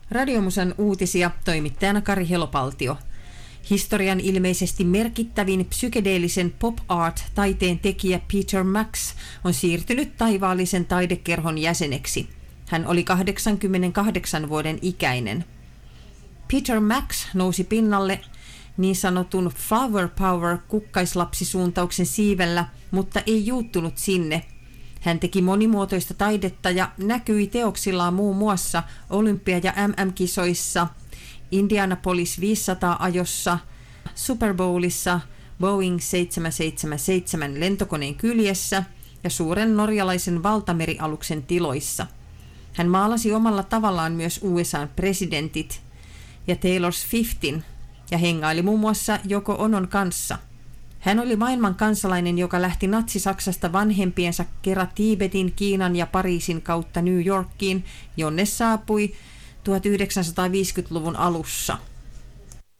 Radiomusan uutisia toimittajana Kari Helopaltio. Historian ilmeisesti merkittävin psykedeellisen pop art-taiteen tekijä Peter Max on siirtynyt taivaallisen taidekerhon jäseneksi. Hän oli 88 vuoden ikäinen. Peter Max nousi pinnalle niin sanotun Flower Power kukkaislapsisuuntauksen siivellä, mutta ei juuttunut sinne. Hän teki monimuotoista taidetta ja näkyi teoksillaan muun muassa Olympia- ja MM-kisoissa, Indianapolis 500-ajossa, Super Bowlissa, Boeing 777 lentokoneen kyljessä ja suuren norjalaisen valtamerialuksen tiloissa. Hän maalasi omalla tavallaan myös USA:n presidentit ja Taylor Swiftin ja hengaili muun muassa Yoko Onon kanssa. Hän oli maailman kansalainen, joka lähti Natsi-Saksasta vanhempiensa kerran Tiibetin, Kiinan ja Pariisin kautta New Yorkiin, jonne saapui 1950-luvun alussa.